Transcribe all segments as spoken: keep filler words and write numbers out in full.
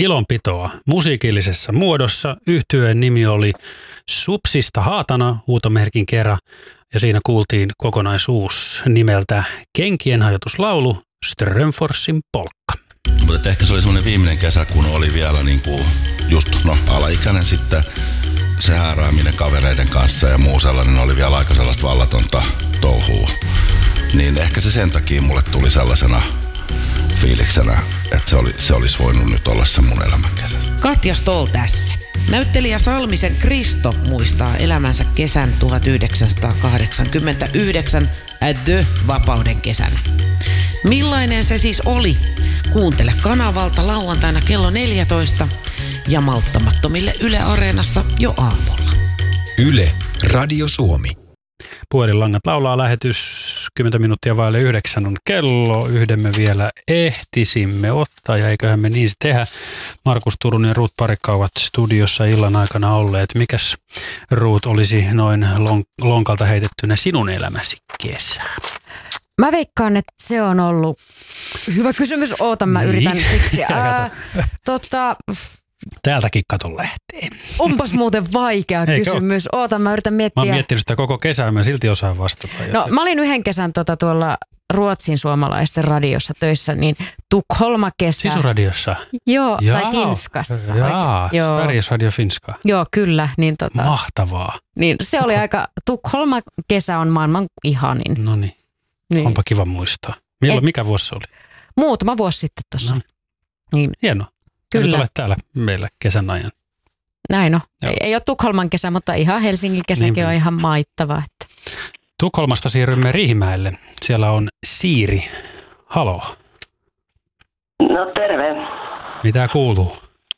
ilonpitoa musiikillisessa muodossa. Yhtyeen nimi oli Supsista Haatana huutomerkin kerran ja siinä kuultiin kokonaisuus nimeltä Kenkien hajotuslaulu Strömforsin polkka. Mutta ehkä se oli semmoinen viimeinen kesä, kun oli vielä niin kuin just no, alaikäinen sitten se häärääminen kavereiden kanssa ja muu sellainen oli vielä aika sellaista vallatonta touhua. Niin ehkä se sen takia mulle tuli sellaisena fiiliksenä, että se, oli, se olisi voinut nyt olla se mun elämän kesä. Katja Stoll tässä. Näyttelijä Salmisen Kristo muistaa elämänsä kesän tuhatyhdeksänsataakahdeksankymmentäyhdeksän The-vapauden kesänä. Millainen se siis oli? Kuuntele kanavalta lauantaina kello neljätoista ja malttamattomille Yle Areenassa jo aamulla. Yle, Radio Suomi. Puhelinlangat laulaa lähetys, kymmenen minuuttia vaille yhdeksän on kello. Yhden me vielä ehtisimme ottaa ja eiköhän me niin tehdä. Markus Turunen ja Ruut Parikka ovat studiossa illan aikana olleet. Mikäs Ruut olisi noin lon- lonkalta heitettynä sinun elämäsi kesä? Mä veikkaan, että se on ollut hyvä kysymys. Oota, mä yritän keksiä. Ää, tota... Täältäkin katon lähtee. Onpas muuten vaikea kysymys. Oota, mä yritän miettiä. Mä oon miettinyt sitä koko kesää, mä silti osaan vastata. No, joten. Mä olin yhden kesän tota, tuolla Ruotsin suomalaisten radiossa töissä, niin Tukholma-kesä. Sisuradiossa? Joo, Jaa, tai Finskassa. Jaa, Sveriges Radio Finska. Joo, kyllä. Niin, tota, mahtavaa. Niin, se oli aika, Tukholma-kesä on maailman ihanin. No niin, onpa kiva muistaa. Milloin, mikä vuosi se oli? Muutama vuosi sitten tuossa. No. Niin. Hienoa. Kyllä. Nyt olet täällä meillä kesän ajan. Näin on. Ei, ei ole Tukholman kesä, mutta ihan Helsingin kesäkin niin on ihan maittava. Että. Tukholmasta siirrymme Riihimäelle. Siellä on Siiri. Halo. No terve. Mitä kuuluu?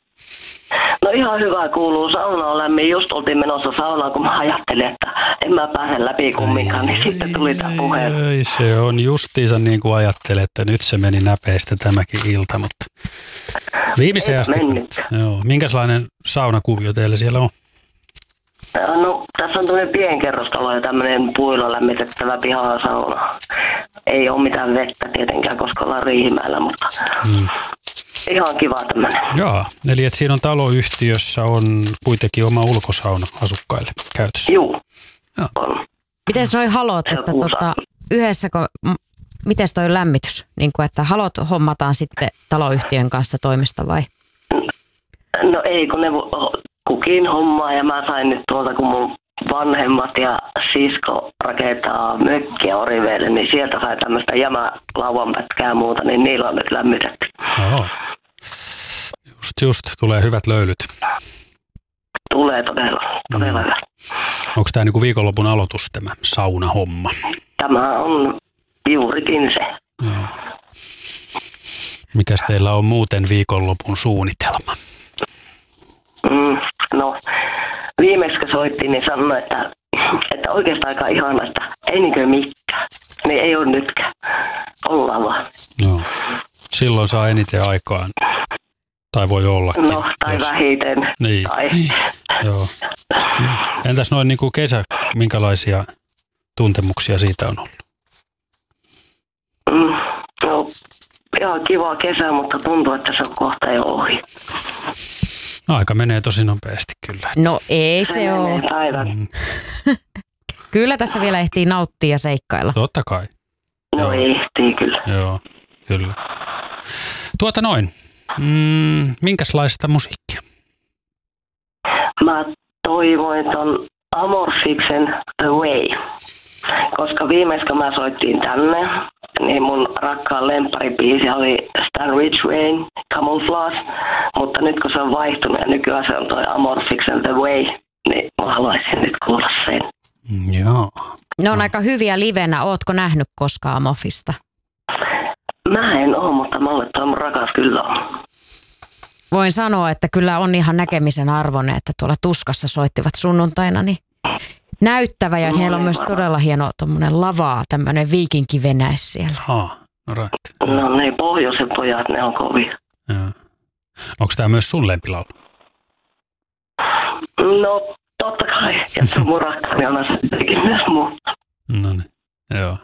No ihan hyvä kuuluu. Sauna on lämmin. Just oltiin menossa saunaan, kun mä ajattelin, että en mä pääse läpi kumminkaan. Niin sitten tuli tämä puhe. Ei, se on justiinsa niin kuin ajattelin, että nyt se meni näpeistä tämäkin ilta, mutta viimeisen asti. Joo. Minkälainen saunakuvio teillä siellä on? No tässä on tämmöinen pienkerrostalo ja tämmöinen puilla lämmitettävä pihasauna. Ei ole mitään vettä tietenkään, koska ollaan Riihimäellä, mutta hmm. ihan kiva tämmöinen. Joo, eli että siinä on taloyhtiössä on kuitenkin oma ulkosauna asukkaille käytössä. Joo. On. Miten noi halot, että tota, yhdessä, miten toi lämmitys? Niin kuin, että halot hommataan sitten taloyhtiön kanssa toimesta vai? No ei, kun ne kukin hommaa ja mä sain nyt tuolta, kun mun vanhemmat ja sisko rakentaa mökkiä Oriveelle, niin sieltä sai tämmöistä jämälauanpätkää ja muuta, niin niillä on nyt lämmitetty. Joo. Just, just. Tulee hyvät löylyt. Tulee todella, todella mm. hyvä. Onko tämä niinku viikonlopun aloitus tämä saunahomma? Tämä on juurikin se. Joo. Mikäs teillä on muuten viikonlopun suunnitelma? Mm, no, viimeksi kun soittiin, niin sanoi, että, että oikeastaan aika ihana, että ei niinkö mikään. Niin ei ole nytkään. Ollaan vaan. Joo. Silloin saa eniten aikaan. Tai voi ollakin. No, tai jos vähiten. Niin. Tai. Joo. Entäs noin niin kuin kesä, minkälaisia tuntemuksia siitä on ollut? Mm, no, ihan kiva kesä, mutta tuntuu, että se on kohta jo ohi. No, aika menee tosi nopeasti kyllä. No ei se, se ole. Mm. Kyllä tässä vielä ehtii nauttia ja seikkailla. Totta kai. No Joo. ehtii kyllä. Joo, kyllä. Tuota noin. Mm, minkälaista musiikkia? Mä toivoin ton Amorfiksen The Way, koska viimeis kun mä soittiin tänne, niin mun rakkaan lempparibiisi oli Stan Ridgwayn Camouflage, mutta nyt kun se on vaihtunut ja nykyään se on toi Amorfiksen The Way, niin mä haluaisin nyt kuulla sen. Mm, joo. Ne on no. aika hyviä livenä. Ootko nähnyt koskaan Amorfista? Mä en oo, mutta mulle toi mun rakas kyllä on. Voin sanoa, että kyllä on ihan näkemisen arvoinen, että tuolla Tuskassa soittivat sunnuntaina, niin näyttävä ja no, heillä on myös varmaan todella hieno tommonen lavaa, tämmönen viikinkivenäis siellä. Haa, no right. No ne pohjoisen pojat, ne on kovia. Joo. Onko tää myös sun lempilaulu? No totta kai, ja se on mun rakkaani on asettekin myös muuta. No niin, joo.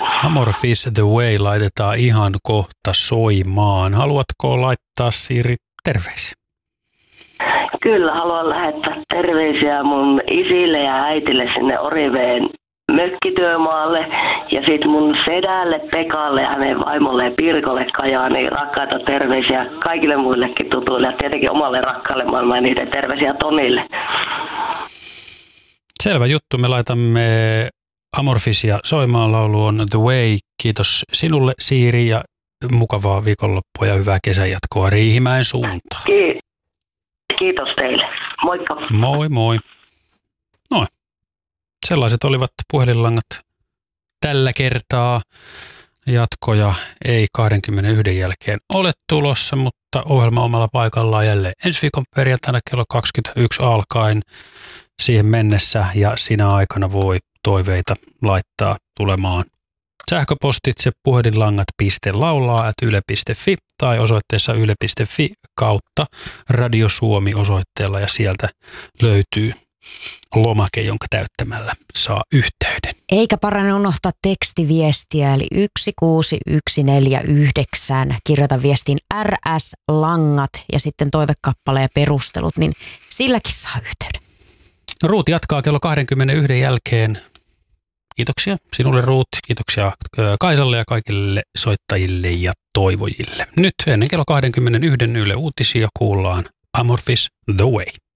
Amorphis The Way laitetaan ihan kohta soimaan. Haluatko laittaa, Siiri, terveisiä? Kyllä, haluan lähettää terveisiä mun isille ja äitille sinne Oriveen mökkityömaalle ja sitten mun sedälle Pekalle ja hänen vaimolleen Pirkolle Kajaaniin rakkaita terveisiä kaikille muillekin tutuille ja tietenkin omalle rakkaalle maailmaan ja niiden terveisiä Tonille. Selvä juttu, me laitamme Amorphisia soimaan, laulu on The Way. Kiitos sinulle Siiri ja mukavaa viikonloppua ja hyvää kesänjatkoa Riihimäen suuntaan. Kiitos teille. Moikka. Moi moi. Noin. Sellaiset olivat puhelinlangat tällä kertaa. Jatkoja ei kaksikymmentäyksi jälkeen ole tulossa, mutta ohjelma omalla paikallaan jälleen ensi viikon perjantaina kello kaksikymmentäyksi alkaen. Siihen mennessä ja sinä aikana voi toiveita laittaa tulemaan sähköpostitse puhelinlangat piste laulaa ät yle piste fi tai osoitteessa yle piste fi kautta Radio Suomi osoitteella ja sieltä löytyy lomake, jonka täyttämällä saa yhteyden. Eikä parane unohtaa tekstiviestiä, eli yksi kuusi yksi neljä yhdeksän. Kirjoita viestin R S-langat ja sitten toivekappale ja perustelut, niin silläkin saa yhteyden. Ruut jatkaa kello kaksikymmentäyksi jälkeen. Kiitoksia sinulle Ruut, kiitoksia Kaisalle ja kaikille soittajille ja toivojille. Nyt ennen kello kaksikymmentäyksi Yle Uutisia kuullaan Amorphis The Way.